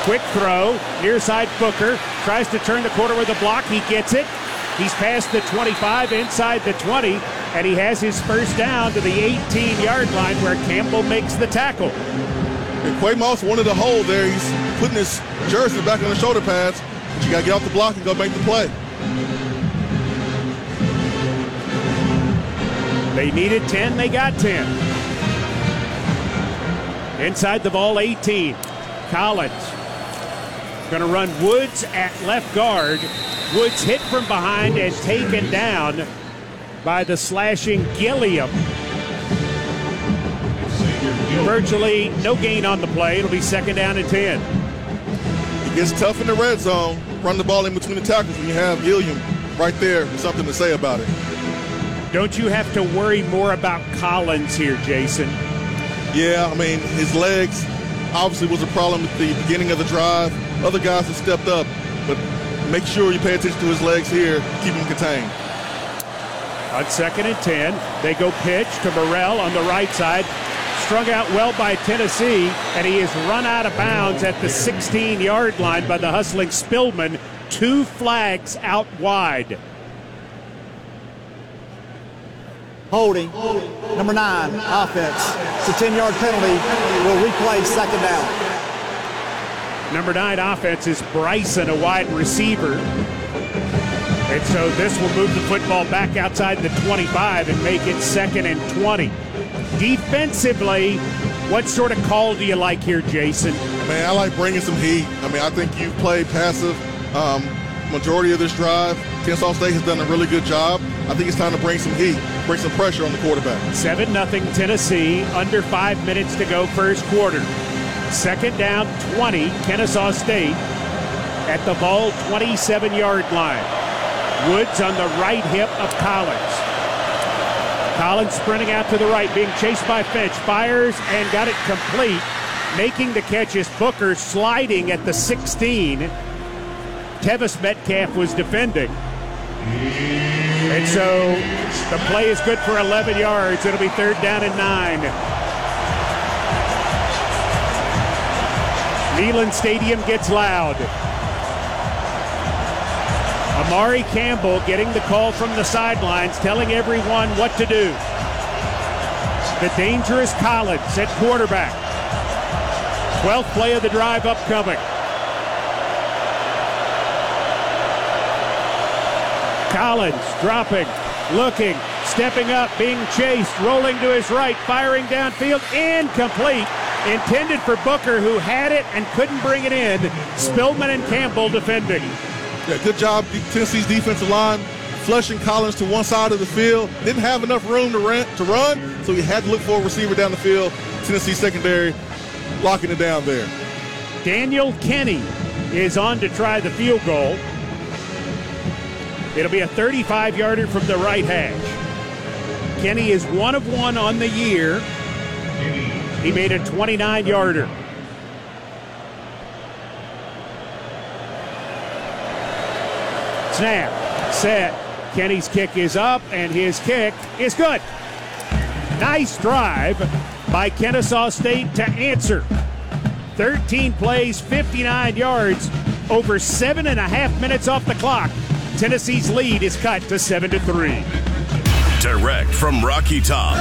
Quick throw, near side Booker, tries to turn the corner with a block. He gets it. He's past the 25, inside the 20, and he has his first down to the 18-yard line where Campbell makes the tackle. And Quay Moss wanted to hold there. He's putting his jersey back on the shoulder pads, but you got to get off the block and go make the play. They needed 10, they got 10. Inside the ball, 18. Collins going to run Woods at left guard. Woods hit from behind and taken down by the slashing Gilliam. Virtually no gain on the play. It'll be second down and 10. It gets tough in the red zone. Run the ball in between the tackles when you have Gilliam right there. Something to say about it. Don't you have to worry more about Collins here, Jason? Yeah, I mean, his legs obviously was a problem at the beginning of the drive. Other guys have stepped up, but make sure you pay attention to his legs here, keep him contained. On second and 10, they go pitch to Morrell on the right side. Strung out well by Tennessee, and he is run out of bounds at the 16-yard line by the hustling Spillman. 2 flags out wide. Holding, number 9, offense. It's a 10-yard penalty. Will replay second down. Number 9 offense is Bryson, a wide receiver. And so this will move the football back outside the 25 and make it second and 20. Defensively, what sort of call do you like here, Jason? Man, I like bringing some heat. I mean, I think you've played passive majority of this drive. Kennesaw State has done a really good job. I think it's time to bring some heat, bring some pressure on the quarterback. 7-0 Tennessee, under 5 minutes to go first quarter. Second down, 20, Kennesaw State at the ball 27-yard line. Woods on the right hip of Collins. Collins sprinting out to the right, being chased by Finch. Fires and got it complete. Making the catch is Booker, sliding at the 16. Tevis Metcalf was defending. And so the play is good for 11 yards. It'll be third down and 9. Neyland Stadium gets loud. Amari Campbell getting the call from the sidelines, telling everyone what to do. The dangerous Collins at quarterback. 12th play of the drive upcoming. Collins dropping, looking, stepping up, being chased, rolling to his right, firing downfield, incomplete. Intended for Booker, who had it and couldn't bring it in. Spillman and Campbell defending. Yeah, good job, Tennessee's defensive line, flushing Collins to one side of the field. Didn't have enough room to run, so he had to look for a receiver down the field. Tennessee secondary locking it down there. Daniel Kenny is on to try the field goal. It'll be a 35-yarder from the right hash. Kenny is 1 of 1 on the year. He made a 29-yarder. Snap, set. Kenny's kick is up, and his kick is good. Nice drive by Kennesaw State to answer. 13 plays, 59 yards, over 7.5 minutes off the clock. Tennessee's lead is cut to 7-3. Direct from Rocky Top.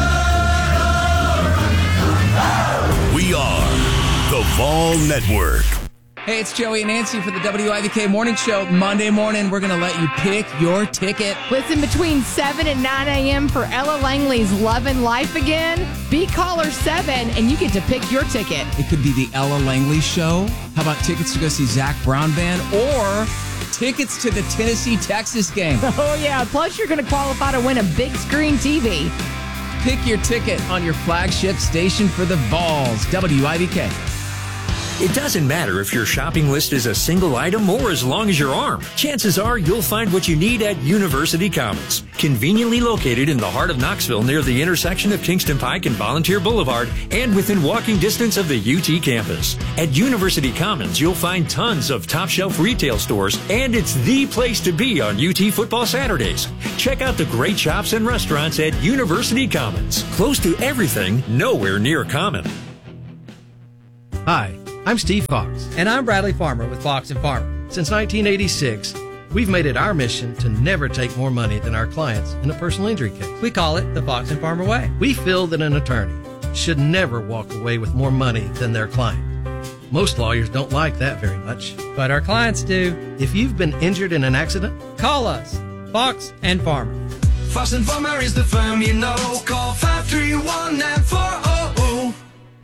We are the Vol Network. Hey, it's Joey and Nancy for the WIVK Morning Show. Monday morning, we're going to let you pick your ticket. Listen between 7 and 9 a.m. for Ella Langley's Lovin' Life Again. Be caller 7, and you get to pick your ticket. It could be the Ella Langley Show. How about tickets to go see Zach Brown Band? Or tickets to the Tennessee-Texas game. Oh, yeah. Plus, you're going to qualify to win a big screen TV. Pick your ticket on your flagship station for the Vols, WIVK. It doesn't matter if your shopping list is a single item or as long as your arm. Chances are you'll find what you need at University Commons. Conveniently located in the heart of Knoxville near the intersection of Kingston Pike and Volunteer Boulevard and within walking distance of the UT campus. At University Commons, you'll find tons of top-shelf retail stores, and it's the place to be on UT Football Saturdays. Check out the great shops and restaurants at University Commons. Close to everything, nowhere near common. Hi, I'm Steve Fox. And I'm Bradley Farmer with Fox & Farmer. Since 1986, we've made it our mission to never take more money than our clients in a personal injury case. We call it the Fox & Farmer way. We feel that an attorney should never walk away with more money than their client. Most lawyers don't like that very much. But our clients do. If you've been injured in an accident, call us, Fox & Farmer. Fox & Farmer is the firm you know. Call 531-9400.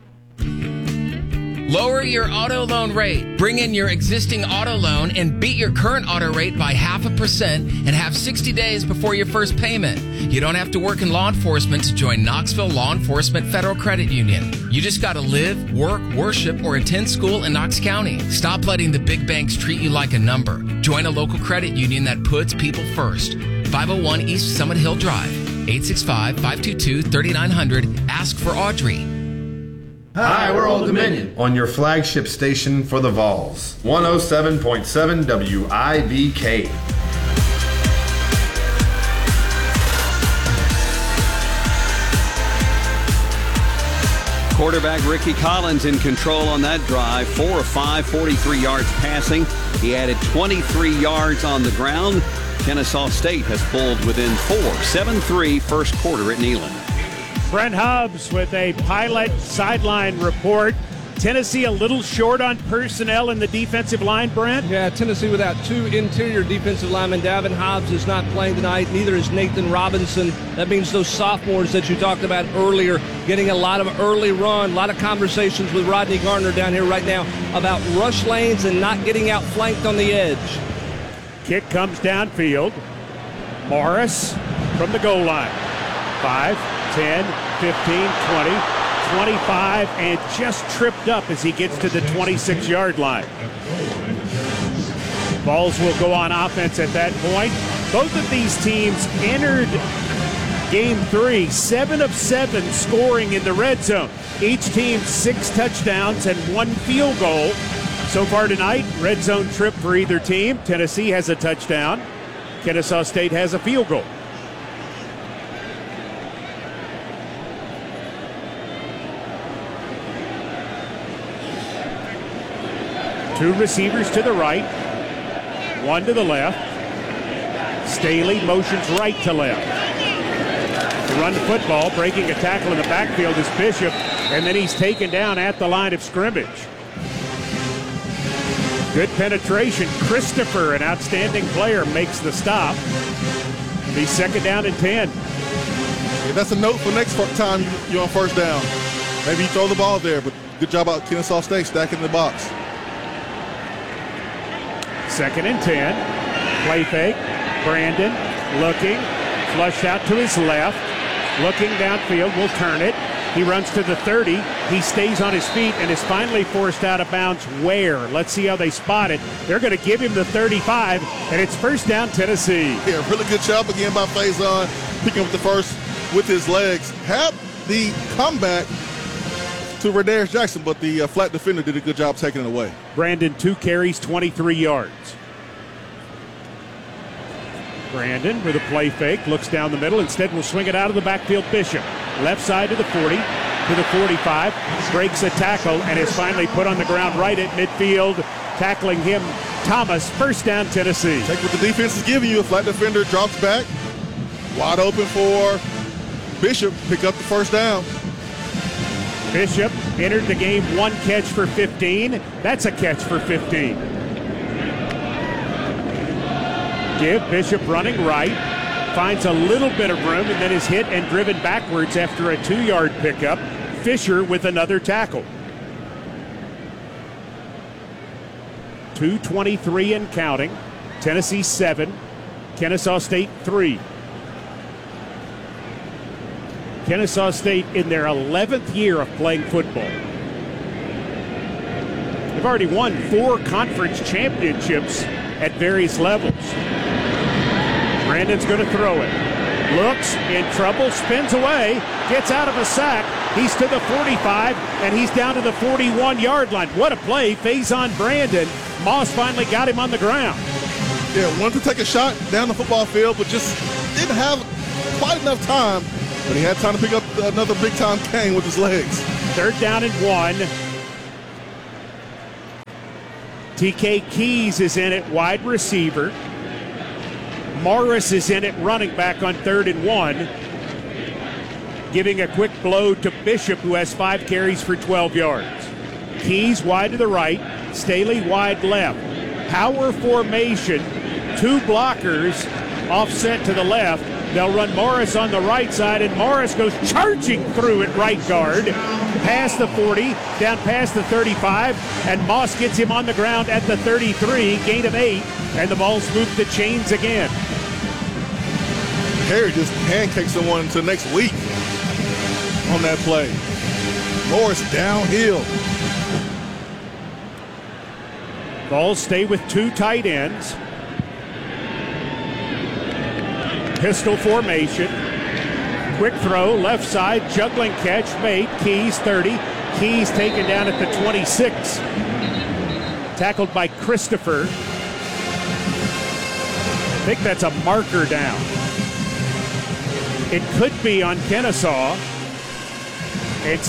Lower your auto loan rate. Bring in your existing auto loan and beat your current auto rate by 0.5% and have 60 days before your first payment. You don't have to work in law enforcement to join Knoxville Law Enforcement Federal Credit Union. You just got to live, work, worship, or attend school in Knox County. Stop letting the big banks treat you like a number. Join a local credit union that puts people first. 501 East Summit Hill Drive, 865-522-3900. Ask for Audrey. Hi, we're Old Dominion on your flagship station for the Vols, 107.7 WIVK. Quarterback Ricky Collins in control on that drive, 4 of 5, 43 yards passing. He added 23 yards on the ground. Kennesaw State has pulled within 4, 7-3 first quarter at Neyland. Brent Hubbs with a Pilot sideline report. Tennessee a little short on personnel in the defensive line, Brent? Yeah, Tennessee without 2 interior defensive linemen. Davin Hobbs is not playing tonight. Neither is Nathan Robinson. That means those sophomores that you talked about earlier getting a lot of early run. A lot of conversations with Rodney Garner down here right now about rush lanes and not getting outflanked on the edge. Kick comes downfield. Morris from the goal line. 5, 10, 15, 20, 25, and just tripped up as he gets to the 26-yard line. Vols will go on offense at that point. Both of these teams entered Game 3, 7 of 7 scoring in the red zone. Each team 6 touchdowns and 1 field goal. So far tonight, red zone trip for either team. Tennessee has a touchdown. Kennesaw State has a field goal. Two receivers to the right, one to the left. Staley motions right to left. To run the football, breaking a tackle in the backfield is Bishop, and then he's taken down at the line of scrimmage. Good penetration. Christopher, an outstanding player, makes the stop. Be second down and 10. Yeah, that's a note for next time you're on first down. Maybe you throw the ball there, but good job out Kennesaw State stacking the box. Second and 10. Play fake. Brandon looking. Flushed out to his left. Looking downfield. Will turn it. He runs to the 30. He stays on his feet and is finally forced out of bounds. Where? Let's see how they spot it. They're going to give him the 35, and it's first down Tennessee. Yeah, really good job again by Faison, picking up the first with his legs. Had the comeback to Radarius Jackson, but the flat defender did a good job taking it away. Brandon, 2 carries, 23 yards. Brandon with a play fake, looks down the middle. Instead, will swing it out of the backfield. Bishop, left side to the 40, to the 45, breaks a tackle, and is finally put on the ground right at midfield. Tackling him, Thomas. First down, Tennessee. Take what the defense is giving you. A flat defender drops back. Wide open for Bishop. Pick up the first down. Bishop entered the game 1 catch for 15. That's a catch for 15. Give Bishop running right. Finds a little bit of room and then is hit and driven backwards after a 2-yard pickup. Fisher with another tackle. 2:23 and counting. Tennessee 7. Kennesaw State 3. Kennesaw State in their 11th year of playing football. They've already won 4 conference championships at various levels. Brandon's going to throw it. Looks in trouble, spins away, gets out of a sack. He's to the 45, and he's down to the 41-yard line. What a play, Faison Brandon. Moss finally got him on the ground. Yeah, wanted to take a shot down the football field, but just didn't have quite enough time. But he had time to pick up another big-time gain with his legs. Third down and 1. TK Keys is in at wide receiver. Morris is in at running back on 3rd and 1. Giving a quick blow to Bishop, who has 5 carries for 12 yards. Keys wide to the right, Staley wide left. Power formation, 2 blockers offset to the left. They'll run Morris on the right side, and Morris goes charging through at right guard, past the 40, down past the 35, and Moss gets him on the ground at the 33, gain of 8, and the ball's moved the chains again. Harry just pancaked someone until next week on that play. Morris downhill. Vols stay with 2 tight ends. Pistol formation. Quick throw, left side, juggling catch made. Keys 30. Keys taken down at the 26. Tackled by Christopher. I think that's a marker down. It could be on Kennesaw. And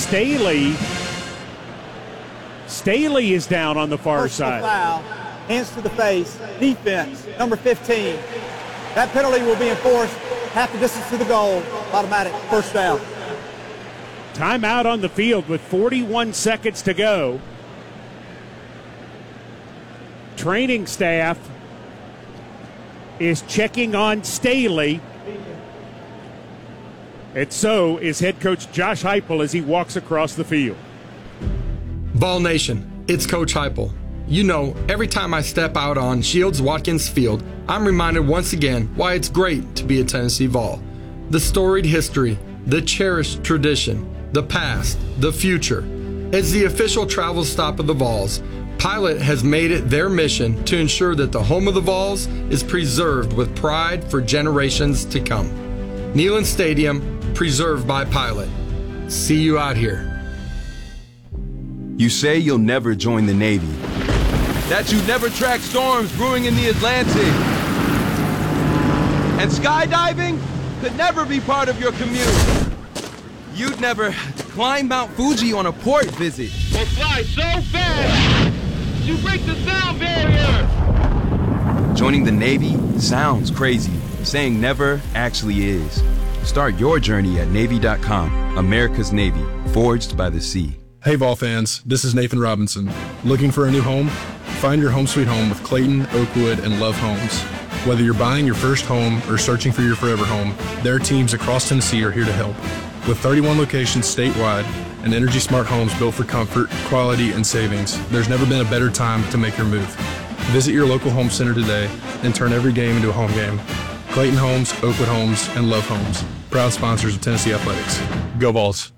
Staley is down on the far side. Foul, hands to the face, defense, number 15. That penalty will be enforced half the distance to the goal, automatic first down. Timeout on the field with 41 seconds to go. Training staff is checking on Staley. And so is head coach Josh Heupel as he walks across the field. Vol Nation, it's Coach Heupel. You know, every time I step out on Shields-Watkins Field, I'm reminded once again why it's great to be a Tennessee Vol. The storied history, the cherished tradition, the past, the future. As the official travel stop of the Vols, Pilot has made it their mission to ensure that the home of the Vols is preserved with pride for generations to come. Neyland Stadium, preserved by Pilot. See you out here. You say you'll never join the Navy. That you never track storms brewing in the Atlantic. And skydiving could never be part of your commute. You'd never climb Mount Fuji on a port visit. Or fly so fast, you break the sound barrier. Joining the Navy sounds crazy. Saying never actually is. Start your journey at Navy.com. America's Navy, forged by the sea. Hey Vol fans, this is Nathan Robinson. Looking for a new home? Find your home sweet home with Clayton, Oakwood, and Love Homes. Whether you're buying your first home or searching for your forever home, their teams across Tennessee are here to help. With 31 locations statewide and Energy Smart homes built for comfort, quality, and savings, there's never been a better time to make your move. Visit your local home center today and turn every game into a home game. Clayton Homes, Oakwood Homes, and Love Homes. Proud sponsors of Tennessee Athletics. Go Vols.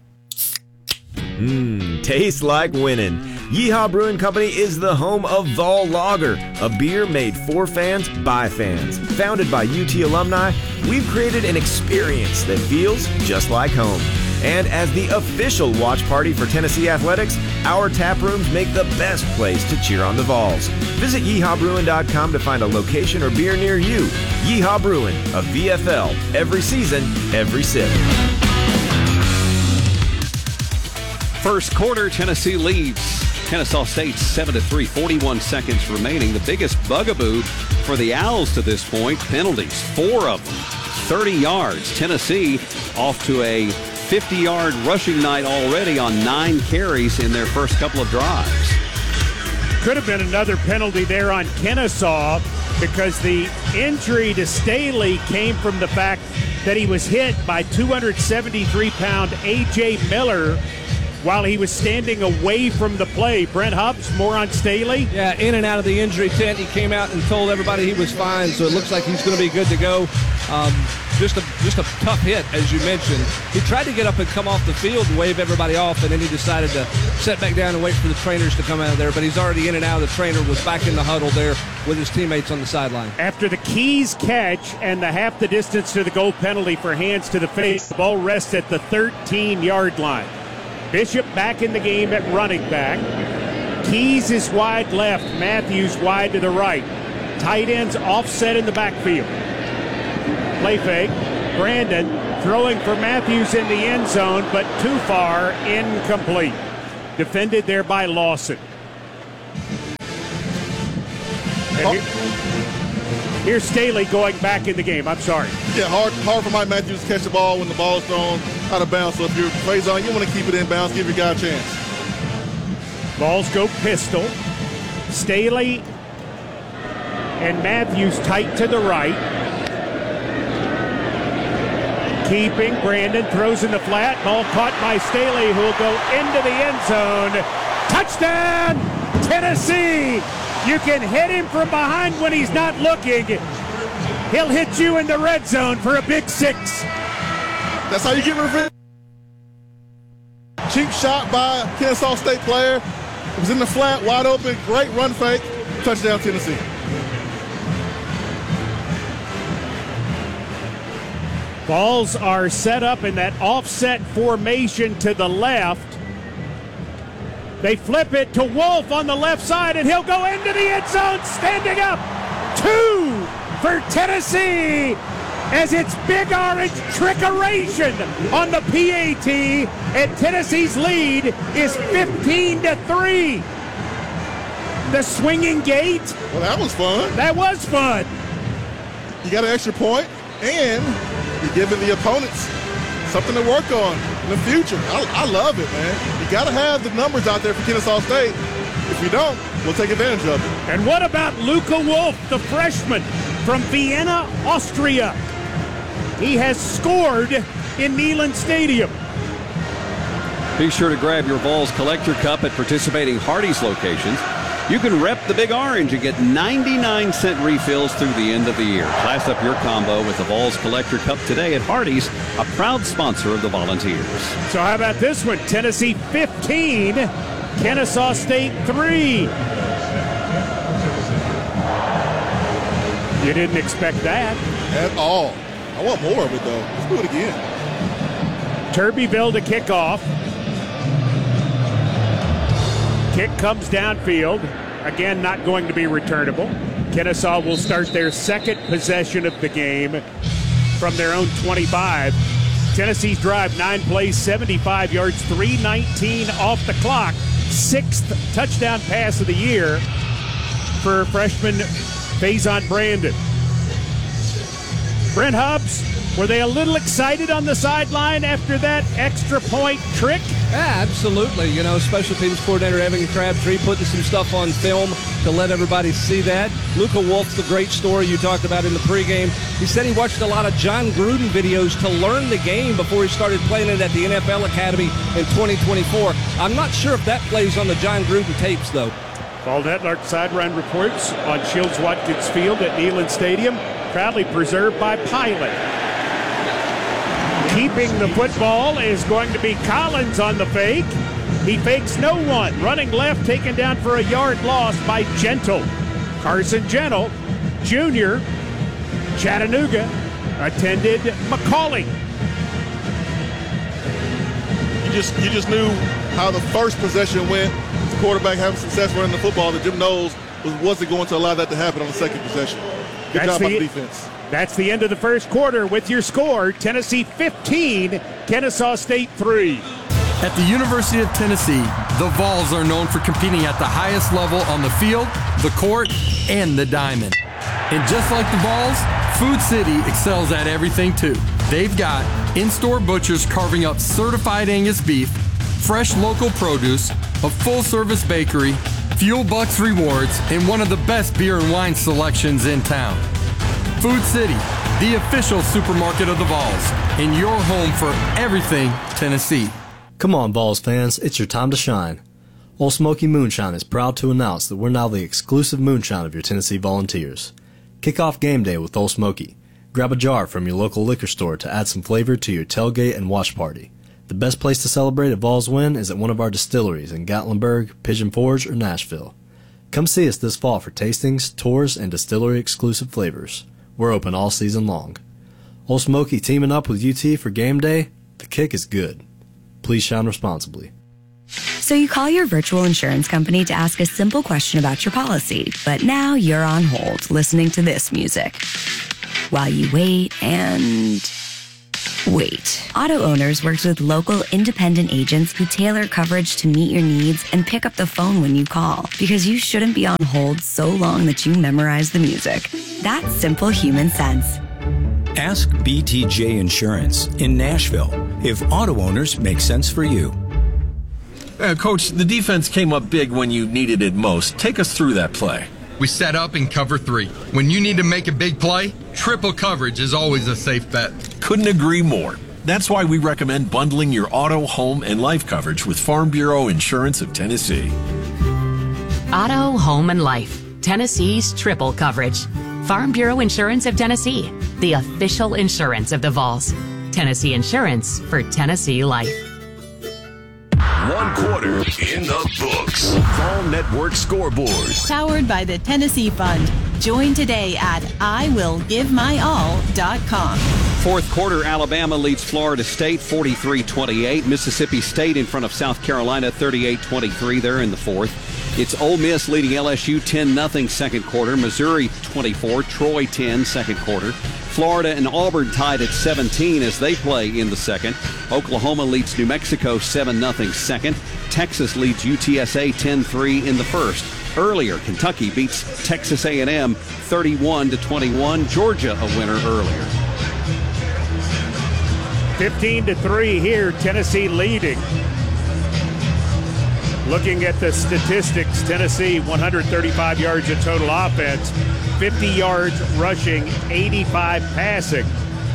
Tastes like winning. Yeehaw Brewing Company is the home of Vol Lager, a beer made for fans by fans. Founded by UT alumni, we've created an experience that feels just like home. And as the official watch party for Tennessee Athletics, our tap rooms make the best place to cheer on the Vols. Visit yeehawbrewing.com to find a location or beer near you. Yeehaw Brewing, a VFL, every season, every sip. First quarter, Tennessee leads Kennesaw State 7-3, 41 seconds remaining. The biggest bugaboo for the Owls to this point, penalties, 4 of them, 30 yards. Tennessee off to a 50-yard rushing night already on 9 carries in their first couple of drives. Could have been another penalty there on Kennesaw because the injury to Staley came from the fact that he was hit by 273-pound A.J. Miller while he was standing away from the play. Brent Hubbs, more on Staley. Yeah, in and out of the injury tent. He came out and told everybody he was fine, so it looks like he's going to be good to go. Just a tough hit, as you mentioned. He tried to get up and come off the field and wave everybody off, and then he decided to sit back down and wait for the trainers to come out of there. But he's already in and out. The trainer was back in the huddle there with his teammates on the sideline. After the Keys catch and the half the distance to the goal penalty for hands to the face, the ball rests at the 13-yard line. Bishop back in the game at running back. Keys is wide left. Matthews wide to the right. Tight ends offset in the backfield. Play fake. Brandon throwing for Matthews in the end zone, but too far, incomplete. Defended there by Lawson. Here's Staley going back in the game. I'm sorry. Yeah, hard for Mike Matthews to catch the ball when the ball is thrown out of bounds. So if you're Faison, you want to keep it in bounds, give your guy a chance. Balls go pistol. Staley and Matthews tight to the right. Keeping. Brandon throws in the flat. Ball caught by Staley, who will go into the end zone. Touchdown, Tennessee! You can hit him from behind when he's not looking. He'll hit you in the red zone for a big 6. That's how you get revenge. Cheap shot by Kennesaw State player. It was in the flat, wide open, great run fake. Touchdown, Tennessee. Balls are set up in that offset formation to the left. They flip it to Wolf on the left side, and he'll go into the end zone, standing up. 2 for Tennessee, as it's Big Orange trickeration on the PAT, and Tennessee's lead is 15-3. The swinging gate. Well, that was fun. That was fun. You got an extra point, and you're giving the opponents something to work on in the future. I love it, man. You got to have the numbers out there for Kennesaw State. If you don't, we'll take advantage of it. And what about Luca Wolf, the freshman from Vienna, Austria? He has scored in Neyland Stadium. Be sure to grab your Vols Collector Cup at participating Hardee's locations. You can rep the Big Orange and get 99-cent refills through the end of the year. Class up your combo with the Vols Collector Cup today at Hardee's, a proud sponsor of the Volunteers. So how about this one? Tennessee 15, Kennesaw State 3. You didn't expect that. At all. I want more of it, though. Let's do it again. Turbyville to kick off. Kick comes downfield. Again, not going to be returnable. Kennesaw will start their second possession of the game from their own 25. Tennessee's drive, 9 plays, 75 yards, 3:19 off the clock. 6th touchdown pass of the year for freshman Faison Brandon. Brent Hubbs, were they a little excited on the sideline after that extra point trick? Yeah, absolutely. You know, special teams coordinator Evan Crabtree putting some stuff on film to let everybody see that. Luca Wolf's the great story you talked about in the pregame. He said he watched a lot of John Gruden videos to learn the game before he started playing it at the NFL Academy in 2024. I'm not sure if that plays on the John Gruden tapes, though. Paul Netlark sideline reports on Shields-Watkins Field at Neyland Stadium, proudly preserved by Pilot. Keeping the football is going to be Collins on the fake. He fakes no one. Running left, taken down for a yard loss by Gentle. Carson Gentle, Jr., Chattanooga, attended McCalling. You just knew how the first possession went. The quarterback having success running the football, that Jim Knowles wasn't going to allow that to happen on the second possession. Good job by the defense. That's the end of the first quarter with your score. Tennessee 15, Kennesaw State 3. At the University of Tennessee, the Vols are known for competing at the highest level on the field, the court, and the diamond. And just like the Vols, Food City excels at everything too. They've got in-store butchers carving up certified Angus beef, fresh local produce, a full-service bakery, Fuel Bucks rewards, and one of the best beer and wine selections in town. Food City, the official supermarket of the Vols, and your home for everything Tennessee. Come on, Vols fans, it's your time to shine. Old Smoky Moonshine is proud to announce that we're now the exclusive moonshine of your Tennessee Volunteers. Kick off game day with Old Smoky. Grab a jar from your local liquor store to add some flavor to your tailgate and watch party. The best place to celebrate a Vols win is at one of our distilleries in Gatlinburg, Pigeon Forge, or Nashville. Come see us this fall for tastings, tours, and distillery exclusive flavors. We're open all season long. Old Smoky teaming up with UT for game day? The kick is good. Please shine responsibly. So you call your virtual insurance company to ask a simple question about your policy, but now you're on hold listening to this music. While you wait and Wait. Auto Owners works with local independent agents who tailor coverage to meet your needs and pick up the phone when you call, because you shouldn't be on hold so long that you memorize the music. That's simple human sense. Ask BTJ Insurance in Nashville if Auto Owners make sense for you. Coach, the defense came up big when you needed it most. Take us through that play. We set up in cover 3. When you need to make a big play, triple coverage is always a safe bet. Couldn't agree more. That's why we recommend bundling your auto, home, and life coverage with Farm Bureau Insurance of Tennessee. Auto, home, and life. Tennessee's triple coverage. Farm Bureau Insurance of Tennessee, the official insurance of the Vols. Tennessee Insurance for Tennessee life. 1 quarter in the books. Vol Network scoreboard. Powered by the Tennessee Fund. Join today at IWillGiveMyAll.com. Fourth quarter, Alabama leads Florida State 43-28. Mississippi State in front of South Carolina 38-23. They're in the fourth. It's Ole Miss leading LSU 10-0 second quarter. Missouri 24, Troy 10 second quarter. Florida and Auburn tied at 17 as they play in the second. Oklahoma leads New Mexico 7-0 second. Texas leads UTSA 10-3 in the first. Earlier, Kentucky beats Texas A&M 31-21. Georgia a winner earlier. 15-3 here, Tennessee leading. Looking at the statistics, Tennessee 135 yards of total offense, 50 yards rushing, 85 passing.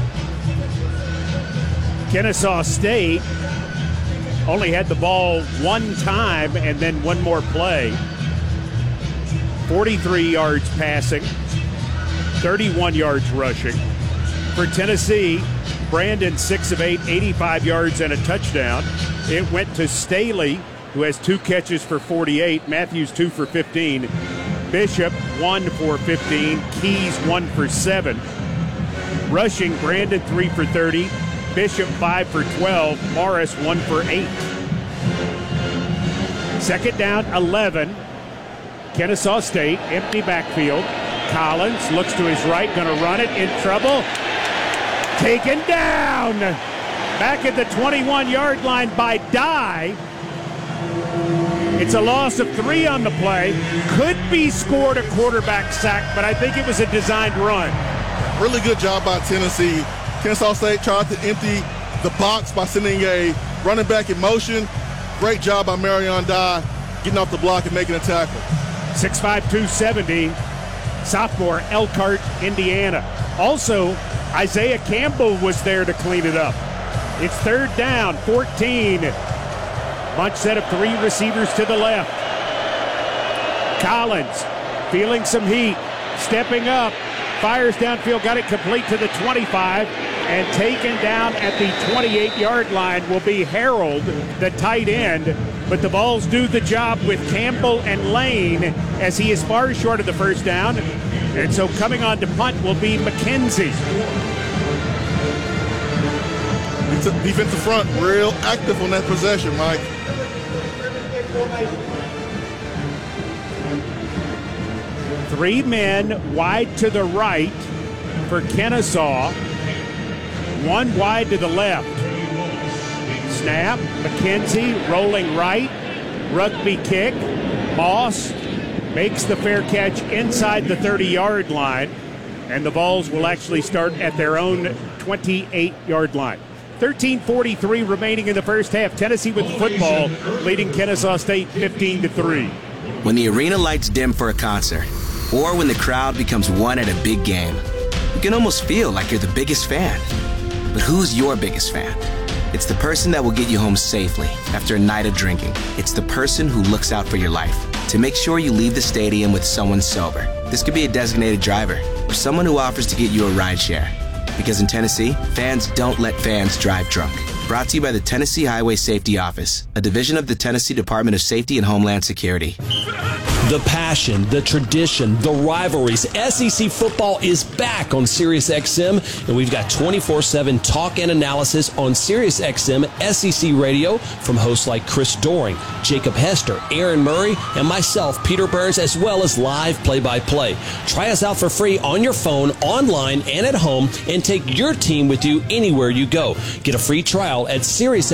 Kennesaw State only had the ball one time and then one more play. 43 yards passing, 31 yards rushing. For Tennessee, Brandon 6 of 8, 85 yards and a touchdown. It went to Staley, who has 2 catches for 48. Matthews 2 for 15. Bishop 1 for 15. Keys 1 for 7. Rushing, Brandon 3 for 30. Bishop 5 for 12. Morris 1 for 8. Second down, 11. Kennesaw State, empty backfield. Collins looks to his right, going to run it, in trouble. Taken down. Back at the 21-yard line by Dye. It's a loss of 3 on the play. Could be scored a quarterback sack, but I think it was a designed run. Really good job by Tennessee. Kennesaw State tried to empty the box by sending a running back in motion. Great job by Marion Dye getting off the block and making a tackle. 6'5", 270, sophomore, Elkhart, Indiana. Also, Isaiah Campbell was there to clean it up. It's third down, 14. Bunch set of 3 receivers to the left. Collins feeling some heat, stepping up, fires downfield, got it complete to the 25, and taken down at the 28-yard line will be Harold, the tight end. But the Vols do the job with Campbell and Lane as he is far short of the first down. And so coming on to punt will be McKenzie. Defensive front real active on that possession, Mike. Three men wide to the right for Kennesaw. 1 wide to the left. Snap, McKenzie rolling right. Rugby kick. Moss makes the fair catch inside the 30-yard line. And the Vols will actually start at their own 28-yard line. 13:43 remaining in the first half. Tennessee with the football, leading Kennesaw State 15-3. When the arena lights dim for a concert, or when the crowd becomes one at a big game, you can almost feel like you're the biggest fan. But who's your biggest fan? It's the person that will get you home safely after a night of drinking. It's the person who looks out for your life to make sure you leave the stadium with someone sober. This could be a designated driver or someone who offers to get you a ride share. Because in Tennessee, fans don't let fans drive drunk. Brought to you by the Tennessee Highway Safety Office, a division of the Tennessee Department of Safety and Homeland Security. The passion, the tradition, the rivalries. SEC football is back on SiriusXM, and we've got 24/7 talk and analysis on SiriusXM SEC Radio from hosts like Chris Doering, Jacob Hester, Aaron Murray, and myself, Peter Burns, as well as live play-by-play. Try us out for free on your phone, online, and at home, and take your team with you anywhere you go. Get a free trial at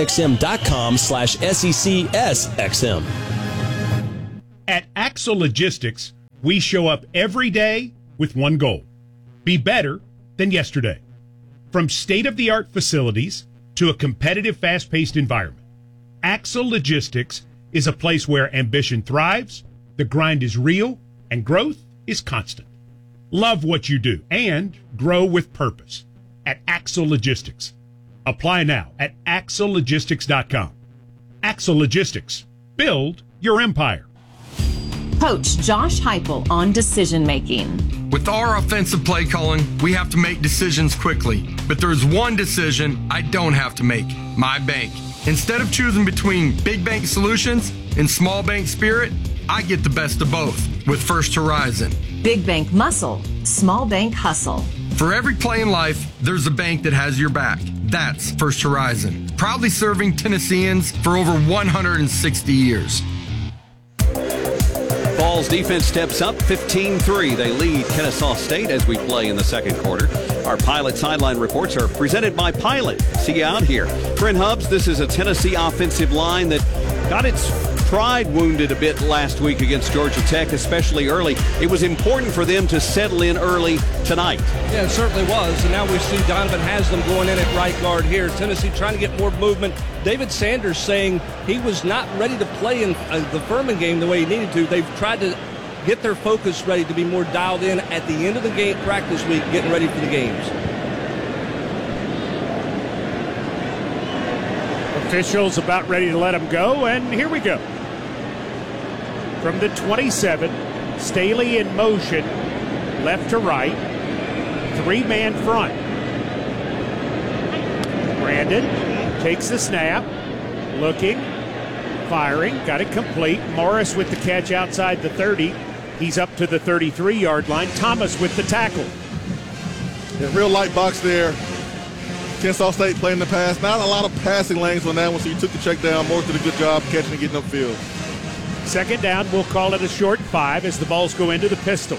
SiriusXM.com/SECSXM. At Axle Logistics, we show up every day with one goal: be better than yesterday. From state-of-the-art facilities to a competitive, fast-paced environment, Axle Logistics is a place where ambition thrives, the grind is real, and growth is constant. Love what you do and grow with purpose at Axle Logistics. Apply now at axlelogistics.com. Axle Logistics. Build your empire. Coach Josh Heupel on decision making. With our offensive play calling, we have to make decisions quickly. But there's one decision I don't have to make: my bank. Instead of choosing between big bank solutions and small bank spirit, I get the best of both with First Horizon. Big bank muscle, small bank hustle. For every play in life, there's a bank that has your back. That's First Horizon. Proudly serving Tennesseans for over 160 years. Vols defense steps up 15-3. They lead Kennesaw State as we play in the second quarter. Our Pilot sideline reports are presented by Pilot. See you out here. Brent Hubbs, this is a Tennessee offensive line that got its pride wounded a bit last week against Georgia Tech, especially early. It was important for them to settle in early tonight. Yeah, it certainly was. And now we see Donovan Haslam going in at right guard here. Tennessee trying to get more movement. David Sanders saying he was not ready to play in the Furman game the way he needed to. They've tried to get their focus ready to be more dialed in at the end of the game practice week, getting ready for the games. Officials about ready to let him go, and here we go. From the 27, Staley in motion, left to right, three-man front. Brandon takes the snap, looking, firing, got it complete. Morris with the catch outside the 30. He's up to the 33-yard line. Thomas with the tackle. Yeah, real light box there. Kennesaw State playing the pass. Not a lot of passing lanes on that one, so you took the check down. Morris did a good job catching and getting upfield. Second down, we'll call it a short 5 as the balls go into the pistol.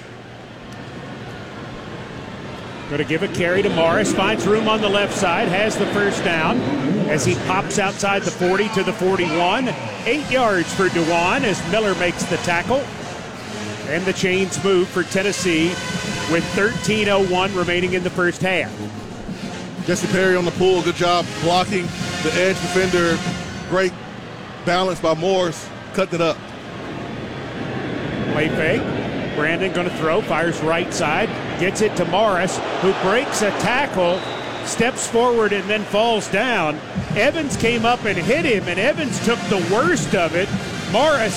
Going to give a carry to Morris. Finds room on the left side. Has the first down as he pops outside the 40 to the 41. 8 yards for Dewan as Miller makes the tackle. And the chains move for Tennessee with 13:01 remaining in the first half. Jesse Perry on the pull. Good job blocking the edge defender. Great balance by Morris. Cutting it up. Play fake. Brandon going to throw. Fires right side. Gets it to Morris, who breaks a tackle, steps forward, and then falls down. Evans came up and hit him, and Evans took the worst of it. Morris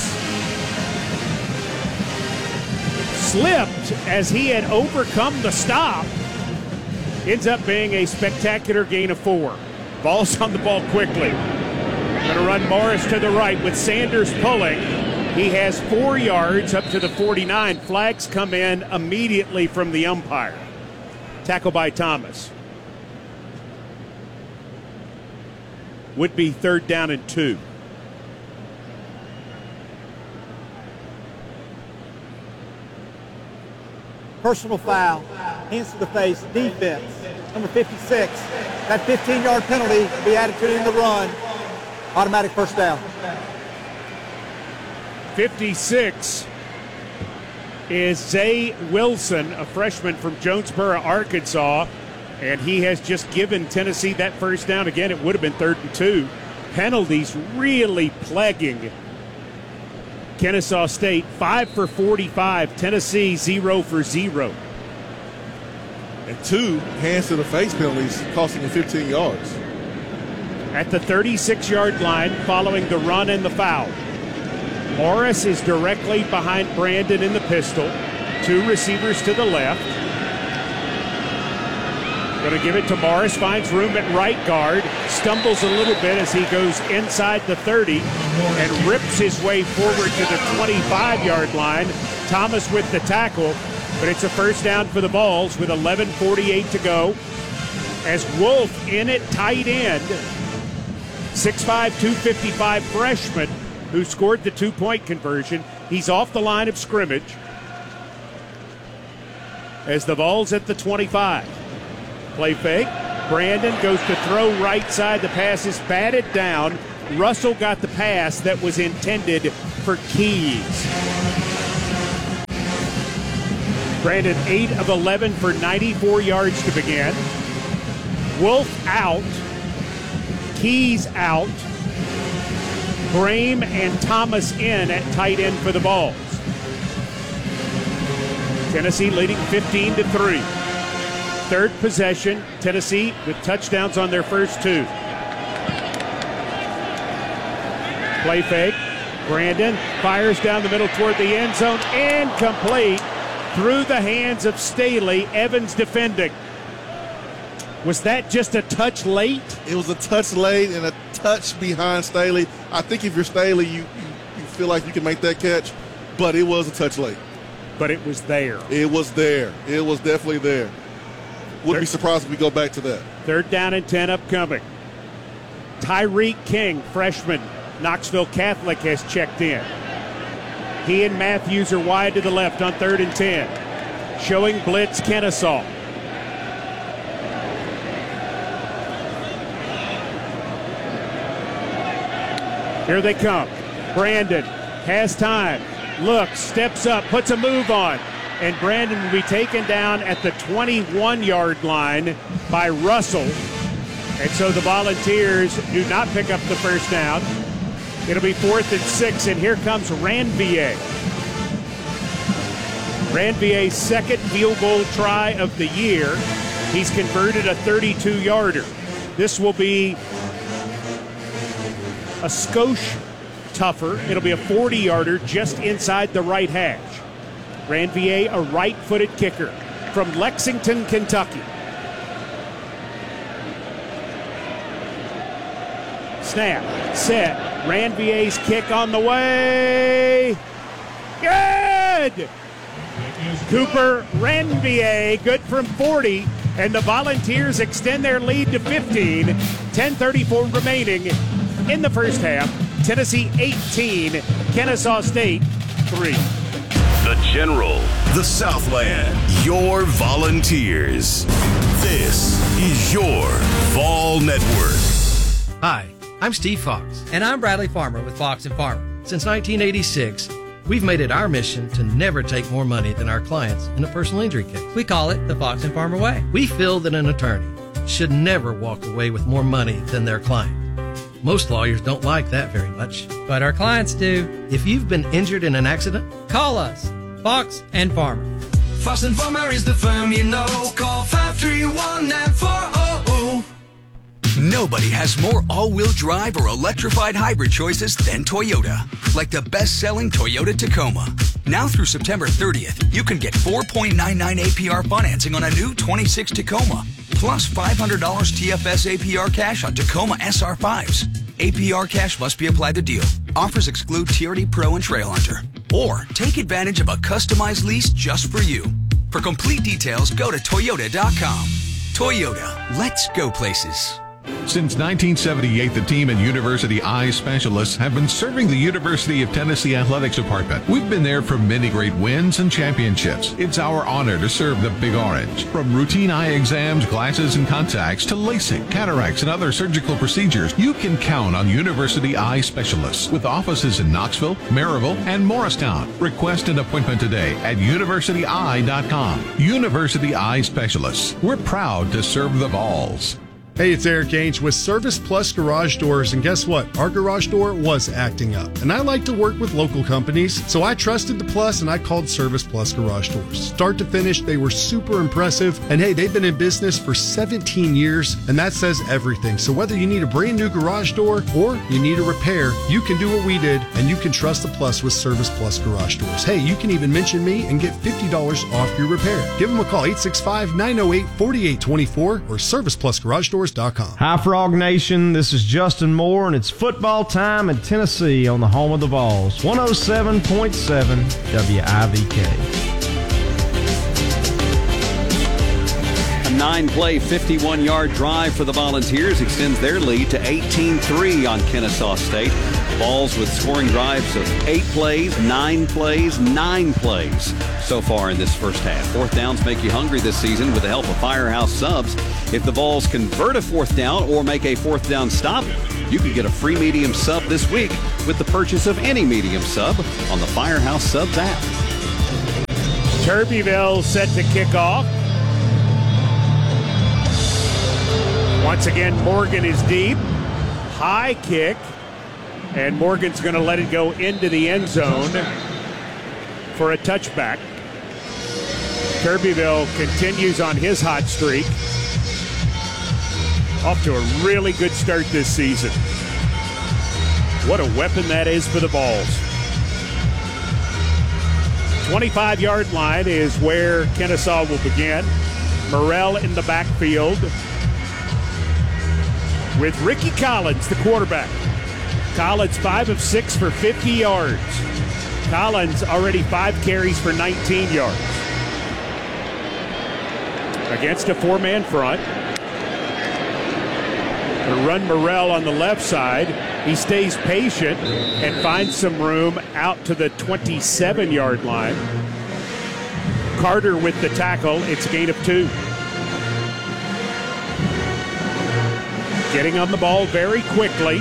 slipped as he had overcome the stop. Ends up being a spectacular gain of 4. Vols on the ball quickly. Going to run Morris to the right with Sanders pulling. He has 4 yards up to the 49. Flags come in immediately from the umpire. Tackle by Thomas. Would be 3rd down and 2. Personal foul, hands to the face, defense, number 56. That 15-yard penalty will be added to the end of the run. Automatic first down. 56 is Zay Wilson, a freshman from Jonesboro, Arkansas, and he has just given Tennessee that first down. Again, it would have been 3rd and 2. Penalties really plaguing Kennesaw State. 5 for 45. Tennessee 0 for 0. And 2 hands to the face penalties costing him 15 yards. At the 36-yard line following the run and the foul. Morris is directly behind Brandon in the pistol. 2 receivers to the left. Going to give it to Morris. Finds room at right guard. Stumbles a little bit as he goes inside the 30. and rips his way forward to the 25-yard line. Thomas with the tackle, but it's a first down for the Vols with 11:48 to go. As Wolf in at tight end, 6'5", 255 freshman who scored the two-point conversion. He's off the line of scrimmage as the Vols at the 25. Play fake. Brandon goes to throw right side. The pass is batted down. Russell got the pass that was intended for Keys. Brandon 8 of 11 for 94 yards to begin. Wolf out. Keys out. Brame and Thomas in at tight end for the Vols. Tennessee leading 15-3. Third possession, Tennessee with touchdowns on their first two. Play fake. Brandon fires down the middle toward the end zone. Incomplete. Through the hands of Staley. Evans defending. Was that just a touch late? It was a touch late and a touch behind Staley. I think if you're Staley, you feel like you can make that catch, but it was a touch late. But it was there. It was there. It was definitely there. Wouldn't be surprised if we go back to that. Third down and 10 upcoming. Tyreek King, freshman, Knoxville Catholic, has checked in. He and Matthews are wide to the left on 3rd and 10. Showing blitz Kennesaw. Here they come. Brandon has time. Looks, steps up, puts a move on. And Brandon will be taken down at the 21-yard line by Russell. And so the Volunteers do not pick up the first down. It'll be 4th and 6, and here comes Ranvier. Ranvier's second field goal try of the year. He's converted a 32-yarder. This will be a skosh tougher. It'll be a 40-yarder just inside the right hash. Ranvier, a right-footed kicker from Lexington, Kentucky. Snap, set, Ranvier's kick on the way. Good! Cooper Ranvier, good from 40, and the Volunteers extend their lead to 15. 10:34 remaining in the first half. Tennessee 18, Kennesaw State 3. The General, the Southland, your Volunteers. This is your Vol Network. Hi, I'm Steve Fox. And I'm Bradley Farmer with Fox & Farmer. Since 1986, we've made it our mission to never take more money than our clients in a personal injury case. We call it the Fox & Farmer way. We feel that an attorney should never walk away with more money than their client. Most lawyers don't like that very much, but our clients do. If you've been injured in an accident, call us, Fox & Farmer. Fox & Farmer is the firm you know. Call 531-9400. Nobody has more all-wheel drive or electrified hybrid choices than Toyota. Like the best-selling Toyota Tacoma. Now through September 30th, you can get 4.99 APR financing on a new 26 Tacoma. Plus $500 TFS APR cash on Tacoma SR5s. APR cash must be applied to deal. Offers exclude TRD Pro and Trail Hunter. Or take advantage of a customized lease just for you. For complete details, go to Toyota.com. Toyota, let's go places. Since 1978, the team at University Eye Specialists have been serving the University of Tennessee Athletics Department. We've been there for many great wins and championships. It's our honor to serve the Big Orange. From routine eye exams, glasses, and contacts to LASIK, cataracts, and other surgical procedures, you can count on University Eye Specialists with offices in Knoxville, Maryville, and Morristown. Request an appointment today at universityeye.com. University Eye Specialists. We're proud to serve the Vols. Hey, it's Eric Ainge with Service Plus Garage Doors, and guess what? Our garage door was acting up, and I like to work with local companies, so I trusted the Plus and I called Service Plus Garage Doors. Start to finish, they were super impressive, and hey, they've been in business for 17 years, and that says everything. So whether you need a brand new garage door or you need a repair, you can do what we did, and you can trust the Plus with Service Plus Garage Doors. Hey, you can even mention me and get $50 off your repair. Give them a call, 865-908-4824 or serviceplusgaragedoors.com. FrogStores.com. Hi, Frog Nation. This is Justin Moore, and it's football time in Tennessee on the home of the Vols. 107.7 WIVK. A 9-play, 51-yard drive for the Volunteers extends their lead to 18-3 on Kennesaw State. Vols with scoring drives of 8 plays, 9 plays, 9 plays so far in this first half. Fourth downs make you hungry this season with the help of Firehouse Subs. If the Vols convert a fourth down or make a fourth down stop, you can get a free medium sub this week with the purchase of any medium sub on the Firehouse Subs app. Turbeville set to kick off. Once again, Morgan is deep. High kick. And Morgan's going to let it go into the end zone for a touchback. Turbeville continues on his hot streak. Off to a really good start this season. What a weapon that is for the Vols. 25-yard line is where Kennesaw will begin. Morrell in the backfield with Ricky Collins, the quarterback. Collins 5 of 6 for 50 yards. Collins already 5 carries for 19 yards. Against a 4-man front. To run Morrell on the left side. He stays patient and finds some room out to the 27-yard line. Carter with the tackle. It's a gain of 2. Getting on the ball very quickly.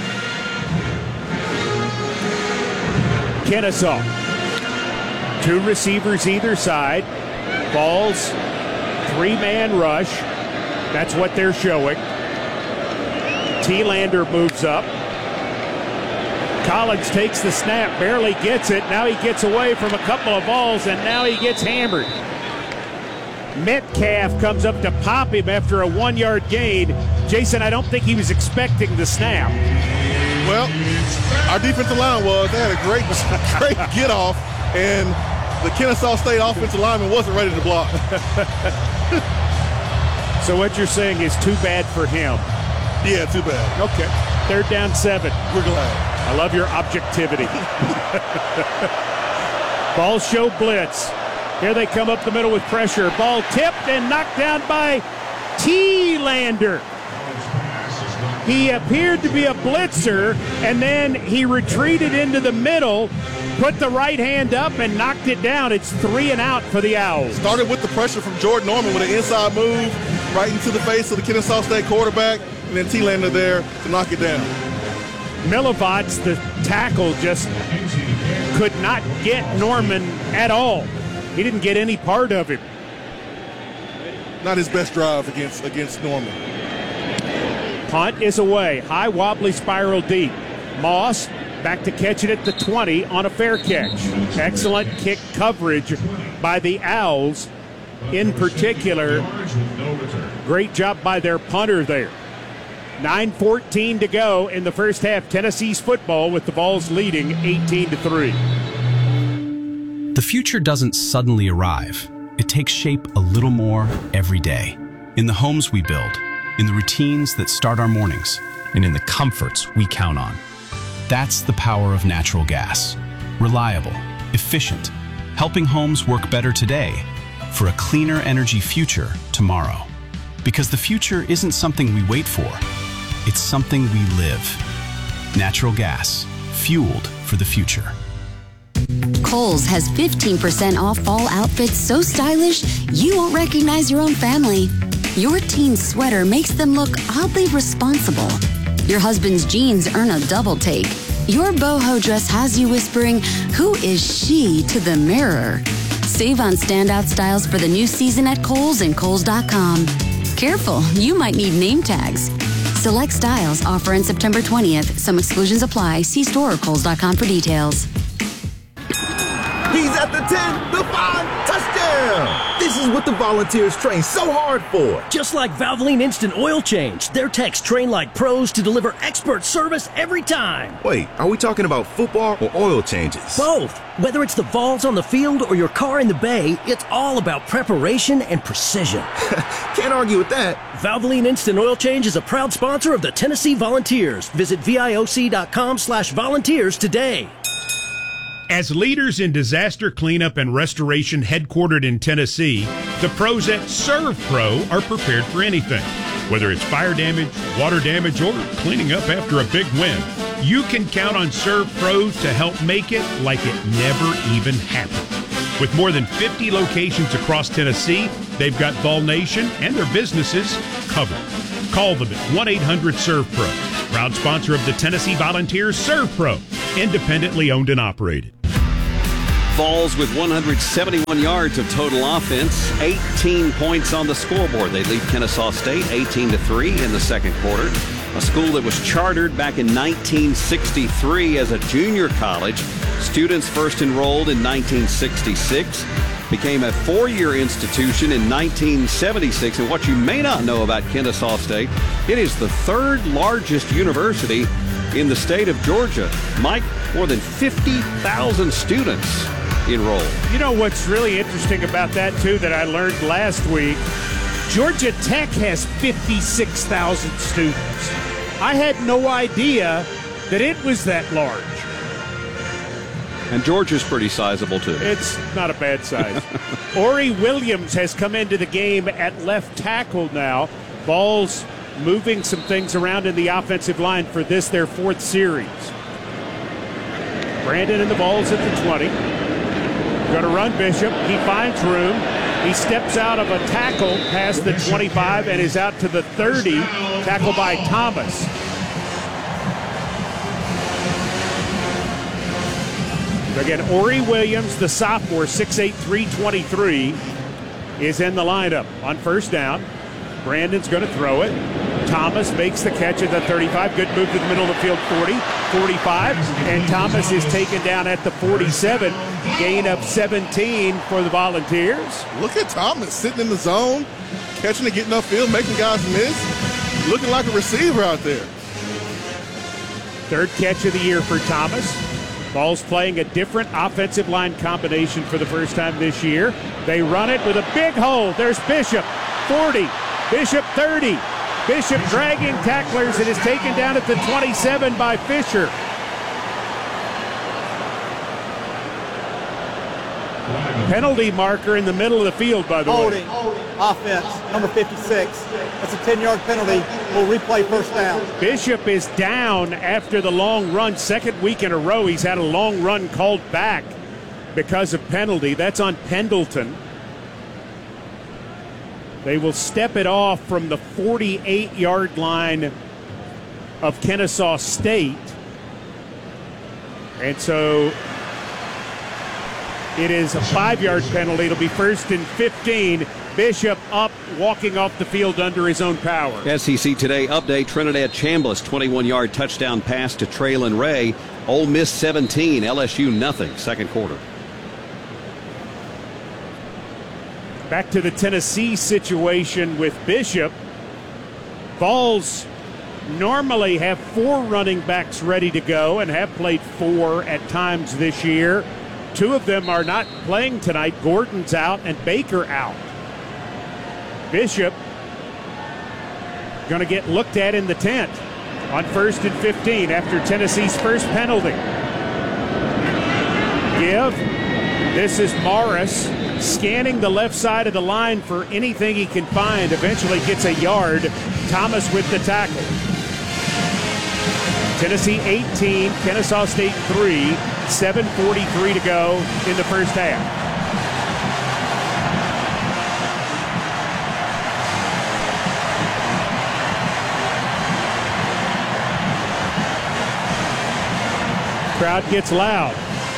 Kennesaw. 2 receivers either side. Vols 3-man rush. That's what they're showing. Thielander moves up. Collins takes the snap, barely gets it. Now he gets away from a couple of balls, and now he gets hammered. Metcalf comes up to pop him after a 1-yard gain. Jason, I don't think he was expecting the snap. Well, our defensive line was. They had a great get off, and the Kennesaw State offensive lineman wasn't ready to block. So what you're saying is too bad for him. Yeah, too bad. Okay. 3rd down 7. We're glad. I love your objectivity. Ball show blitz. Here they come up the middle with pressure. Ball tipped and knocked down by Thielander. He appeared to be a blitzer, and then he retreated into the middle, put the right hand up, and knocked it down. It's 3 and out for the Owls. Started with the pressure from Jordan Norman with an inside move right into the face of the Kennesaw State quarterback, and then Thielander there to knock it down. Milivots, the tackle, just could not get Norman at all. He didn't get any part of him. Not his best drive against Norman. Punt is away. High wobbly spiral deep. Moss back to catch it at the 20 on a fair catch. Excellent kick coverage by the Owls. In particular, great job by their punter there. 9:14 to go in the first half. Tennessee's football with the Vols leading 18-3. The future doesn't suddenly arrive. It takes shape a little more every day. In the homes we build, in the routines that start our mornings, and in the comforts we count on. That's the power of natural gas. Reliable, efficient, helping homes work better today for a cleaner energy future tomorrow. Because the future isn't something we wait for, it's something we live. Natural gas, fueled for the future. Kohl's has 15% off fall outfits so stylish you won't recognize your own family. Your teen's sweater makes them look oddly responsible. Your husband's jeans earn a double take. Your boho dress has you whispering, "Who is she?" to the mirror. Save on standout styles for the new season at Kohl's and Kohl's.com. Careful, you might need name tags. Select styles offer in September 20th. Some exclusions apply. See store or Kohl's.com for details. He's at the 10, the 5, touchdown! This is what the Volunteers train so hard for. Just like Valvoline Instant Oil Change, their techs train like pros to deliver expert service every time. Wait, are we talking about football or oil changes? Both. Whether it's the Vols on the field or your car in the bay, it's all about preparation and precision. Can't argue with that. Valvoline Instant Oil Change is a proud sponsor of the Tennessee Volunteers. Visit VIOC.com/volunteers today. As leaders in disaster cleanup and restoration headquartered in Tennessee, the pros at ServPro are prepared for anything. Whether it's fire damage, water damage, or cleaning up after a big win, you can count on ServPro to help make it like it never even happened. With more than 50 locations across Tennessee, they've got Vol Nation and their businesses covered. Call them at 1-800-ServPro. Proud sponsor of the Tennessee Volunteers, ServPro, independently owned and operated. Vols with 171 yards of total offense, 18 points on the scoreboard. They lead Kennesaw State 18-3 in the second quarter. A school that was chartered back in 1963 as a junior college. Students first enrolled in 1966, became a four-year institution in 1976. And what you may not know about Kennesaw State, it is the third largest university in the state of Georgia. Mike, more than 50,000 students enrolled. You know what's really interesting about that, too, that I learned last week? Georgia Tech has 56,000 students. I had no idea that it was that large. And Georgia's pretty sizable, too. It's not a bad size. Ori Williams has come into the game at left tackle now. Vols moving some things around in the offensive line for this, their fourth series. Brandon and the Vols at the 20. Going to run Bishop. He finds room. He steps out of a tackle past the 25 and is out to the 30. Tackled by Thomas. Again, Ori Williams, the sophomore, 6'8", 323, is in the lineup on first down. Brandon's going to throw it. Thomas makes the catch at the 35. Good move to the middle of the field, 40, 45. And Thomas is taken down at the 47. Gain of 17 for the Volunteers. Look at Thomas sitting in the zone, catching and getting upfield, making guys miss. Looking like a receiver out there. Third catch of the year for Thomas. Vols playing a different offensive line combination for the first time this year. They run it with a big hole. There's Bishop, 40. Bishop, 30. Bishop dragging tacklers and is taken down at the 27 by Fisher. Penalty marker in the middle of the field, by the way. Holding, offense, number 56. That's a 10-yard penalty. We'll replay first down. Bishop is down after the long run. Second week in a row, he's had a long run called back because of penalty. That's on Pendleton. They will step it off from the 48-yard line of Kennesaw State. And so it is a 5-yard penalty. It'll be first and 15. Bishop up, walking off the field under his own power. SEC Today update, Trinidad Chambliss, 21-yard touchdown pass to Traylon Ray. Ole Miss 17, LSU nothing, second quarter. Back to the Tennessee situation with Bishop. Vols normally have 4 running backs ready to go and have played 4 at times this year. 2 of them are not playing tonight. Gordon's out and Baker out. Bishop going to get looked at in the tent on first and 15 after Tennessee's first penalty. Give. This is Morris scanning the left side of the line for anything he can find. Eventually gets a yard. Thomas with the tackle. Tennessee 18, Kennesaw State 3, 7:43 to go in the first half. Crowd gets loud.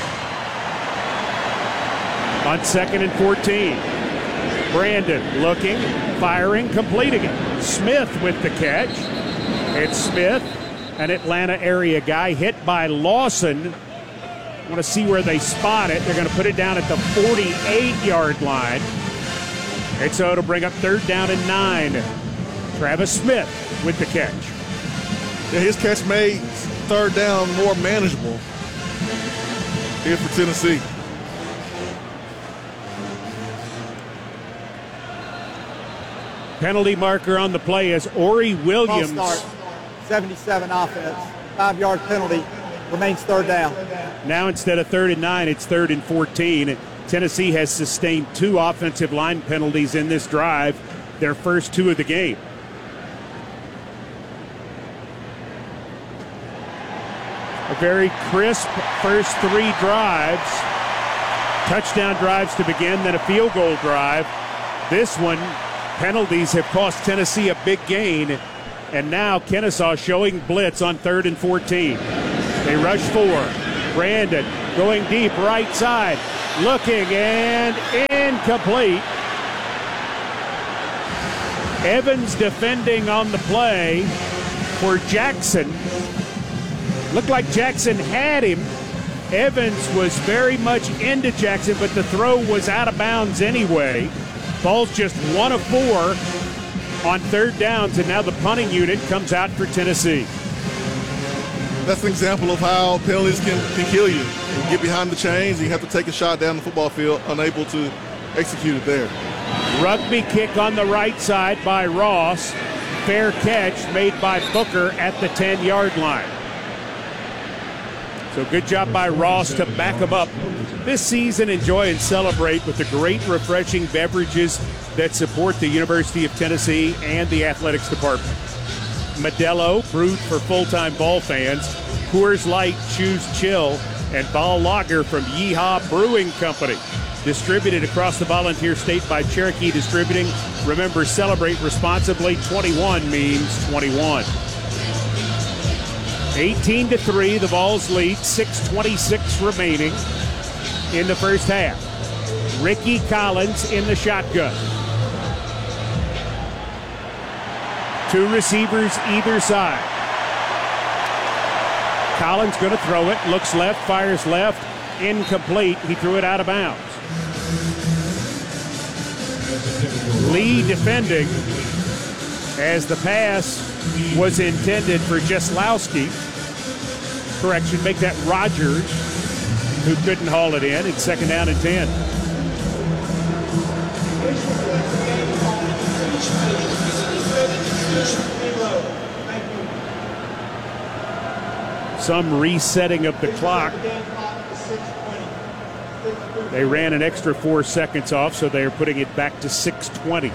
On second and 14. Brandon looking, firing, completing it. Smith with the catch. It's Smith, an Atlanta area guy, hit by Lawson. Want to see where they spot it. They're going to put it down at the 48-yard line. And so it'll bring up 3rd down and 9. Travis Smith with the catch. Yeah, his catch made 3rd down more manageable here for Tennessee. Penalty marker on the play as Ori Williams. False start. 77 offense. 5-yard penalty. Remains 3rd down. Now instead of 3rd and 9, it's 3rd and 14. Tennessee has sustained 2 offensive line penalties in this drive, their first 2 of the game. A very crisp first 3 drives. Touchdown drives to begin, then a field goal drive. This one, penalties have cost Tennessee a big gain. And now Kennesaw showing blitz on 3rd and 14. They rush 4. Brandon going deep right side. Looking and incomplete. Evans defending on the play for Jackson. Looked like Jackson had him. Evans was very much into Jackson, but the throw was out of bounds anyway. Ball's just 1 of 4 on 3rd downs, and now the punting unit comes out for Tennessee. That's an example of how penalties can kill you. You get behind the chains, and you have to take a shot down the football field, unable to execute it there. Rugby kick on the right side by Ross. Fair catch made by Booker at the 10-yard line. So good job by Ross to back him up. This season, enjoy and celebrate with the great refreshing beverages that support the University of Tennessee and the athletics department. Modelo, brewed for full-time ball fans. Coors Light, Choose Chill, and Ball Lager from Yeehaw Brewing Company. Distributed across the Volunteer State by Cherokee Distributing. Remember, celebrate responsibly. 21 means 21. 18-3, the Vols lead. 6:26 remaining in the first half. Ricky Collins in the shotgun. 2 receivers either side. Collins going to throw it. Looks left, fires left. Incomplete. He threw it out of bounds. Lee defending as the pass was intended for Jaslowski. Correction, make that Rogers, who couldn't haul it in. It's 2nd down and 10. Some resetting of the clock. They ran an extra 4 seconds off, so they are putting it back to 6:20.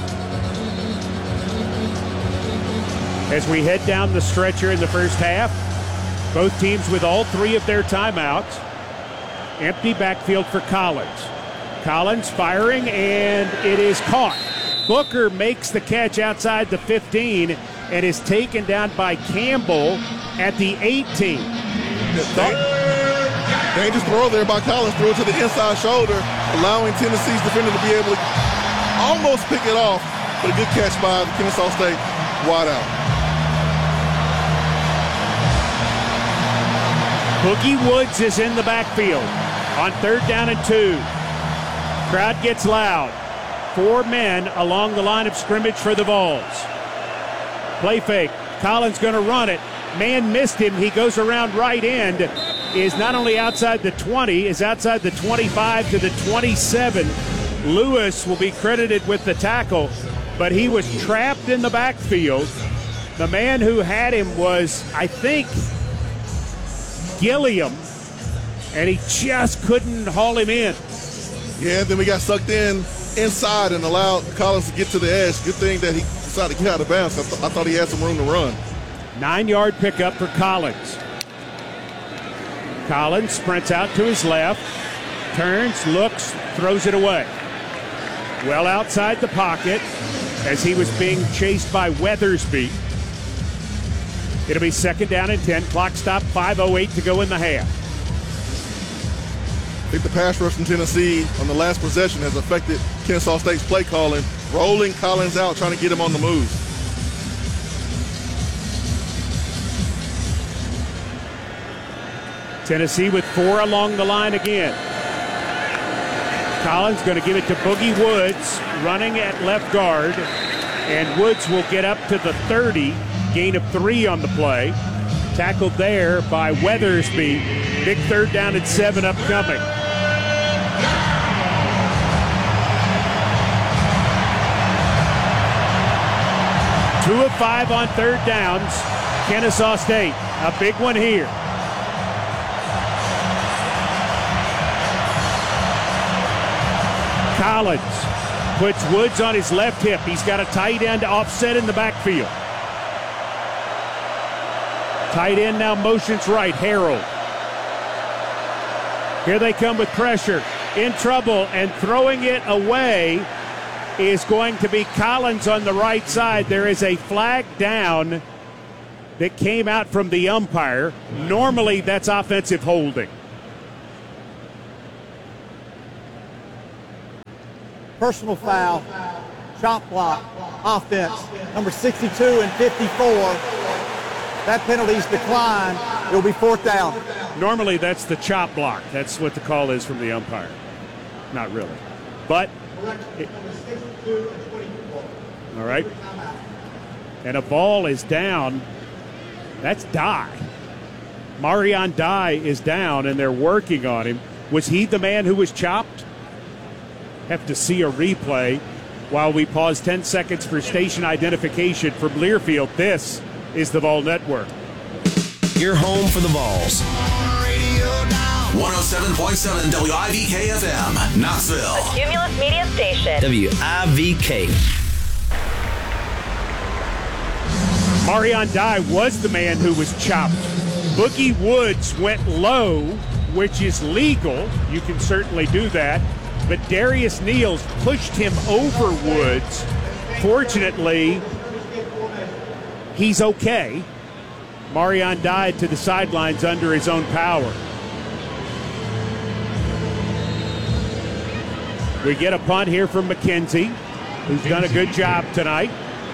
As we head down the stretcher in the first half, both teams with all 3 of their timeouts. Empty backfield for Collins. Collins firing, and it is caught. Booker makes the catch outside the 15 and is taken down by Campbell at the 18. Dangerous throw there by Collins. Threw it to the inside shoulder, allowing Tennessee's defender to be able to almost pick it off. But a good catch by the Kennesaw State wide out. Boogie Woods is in the backfield on 3rd down and 2. Crowd gets loud. 4 men along the line of scrimmage for the Vols. Play fake. Collins going to run it. Man missed him. He goes around right end. Is not only outside the 20, is outside the 25 to the 27. Lewis will be credited with the tackle, but he was trapped in the backfield. The man who had him was, I think, Gilliam, and he just couldn't haul him in. Yeah, then we got sucked inside and allowed Collins to get to the edge. Good thing that he decided to get out of bounds. I thought he had some room to run. 9-yard pickup for Collins. Collins sprints out to his left, turns, looks, throws it away. Well outside the pocket as he was being chased by Weathersby. It'll be 2nd down and 10. Clock stop, 5:08 to go in the half. I think the pass rush from Tennessee on the last possession has affected Kennesaw State's play calling, rolling Collins out, trying to get him on the move. Tennessee with 4 along the line again. Collins going to give it to Boogie Woods, running at left guard. And Woods will get up to the 30, gain of 3 on the play. Tackled there by Weathersby. Big third down and 7 upcoming. Two of 5 on third downs. Kennesaw State, a big one here. Collins puts Woods on his left hip. He's got a tight end offset in the backfield. Tight end now motions right, Harold. Here they come with pressure. In trouble and throwing it away is going to be Collins on the right side. There is a flag down that came out from the umpire. Normally that's offensive holding. Personal foul, chop block, offense, number 62 and 54. That penalty's declined. It'll be 4th down. Normally that's the chop block. That's what the call is from the umpire. Not really. But, all right. And a ball is down. That's Dye. Marion Dye is down, and they're working on him. Was he the man who was chopped? Have to see a replay while we pause 10 seconds for station identification from Learfield. This is the Vol Network. Your home for the Vols. 107.7 WIVK FM, Knoxville. A Cumulus Media Station. WIVK. Marion Dye was the man who was chopped. Boogie Woods went low, which is legal. You can certainly do that. But Darius Neals pushed him over Woods. Fortunately, he's okay. Marion Dye to the sidelines under his own power. We get a punt here from McKenzie, who's done a good job tonight.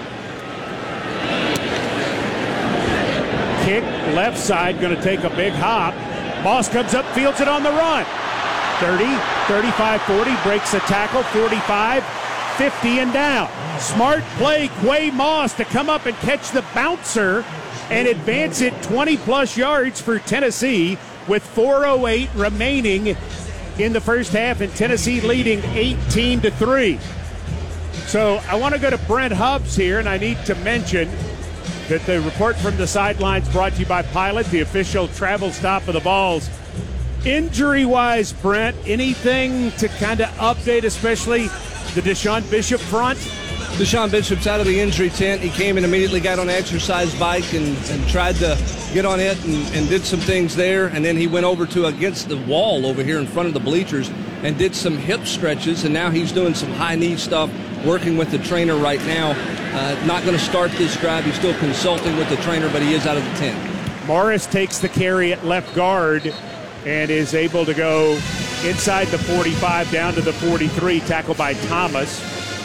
Kick, left side, going to take a big hop. Moss comes up, fields it on the run. 30, 35, 40, breaks a tackle, 45, 50 and down. Smart play, Quay Moss to come up and catch the bouncer and advance it 20-plus yards for Tennessee with 4:08 remaining in the first half, and Tennessee leading 18-3. So I want to go to Brent Hubbs here, and I need to mention that the report from the sidelines brought to you by Pilot, the official travel stop of the Vols. Injury-wise, Brent, anything to kind of update, especially the Deshaun Bishop front? Deshaun Bishop's out of the injury tent. He came and immediately got on an exercise bike and tried to get on it and did some things there. And then he went over to against the wall over here in front of the bleachers and did some hip stretches. And now he's doing some high knee stuff, working with the trainer right now. Not going to start this drive. He's still consulting with the trainer, but he is out of the tent. Morris takes the carry at left guard and is able to go inside the 45 down to the 43, tackled by Thomas.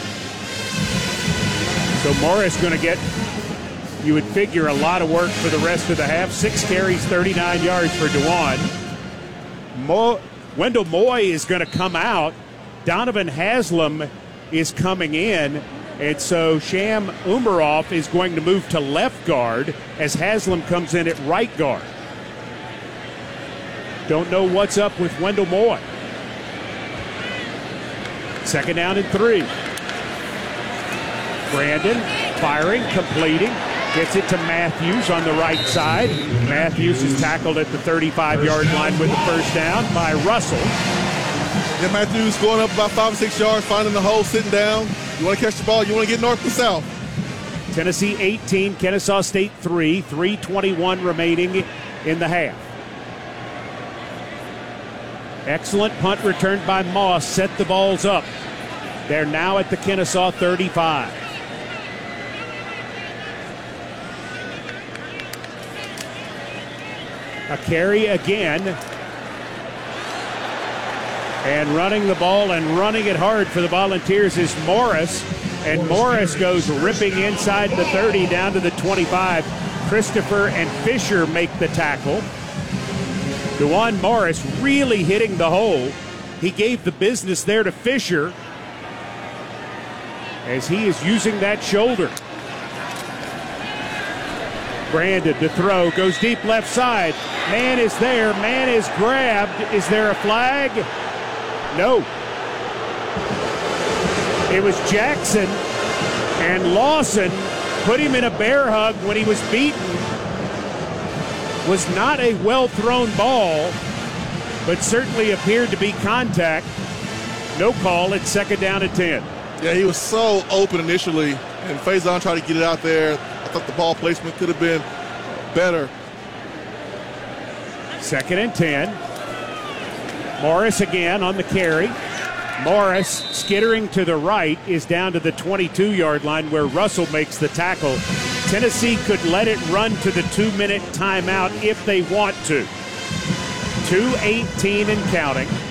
So Morris going to get, you would figure, a lot of work for the rest of the half. 6 carries, 39 yards for Dewan. Wendell Moy is going to come out. Donovan Haslam is coming in. And so Sham Umarov is going to move to left guard as Haslam comes in at right guard. Don't know what's up with Wendell Moy. 2nd down and 3. Brandon firing, completing, gets it to Matthews on the right side. Matthews is tackled at the 35-yard line with the first down by Russell. Yeah, Matthews going up about 5 or 6 yards, finding the hole, sitting down. You want to catch the ball, you want to get north and south. Tennessee 18, Kennesaw State 3, 3:21 remaining in the half. Excellent punt returned by Moss, set the balls up. They're now at the Kennesaw 35. A carry again. And running the ball and running it hard for the Volunteers is Morris. And Morris goes ripping inside the 30 down to the 25. Christopher and Fisher make the tackle. Dewan Morris really hitting the hole. He gave the business there to Fisher as he is using that shoulder. Brandon to throw, goes deep left side. Man is there, man is grabbed. Is there a flag? No. It was Jackson, and Lawson put him in a bear hug when he was beaten. Was not a well-thrown ball, but certainly appeared to be contact. No call at second down and 10. Yeah, he was so open initially, and Faison tried to get it out there. I thought the ball placement could have been better. Second and 10. Morris again on the carry. Morris, skittering to the right, is down to the 22-yard line where Russell makes the tackle. Tennessee could let it run to the 2-minute timeout if they want to. 2:18 and counting.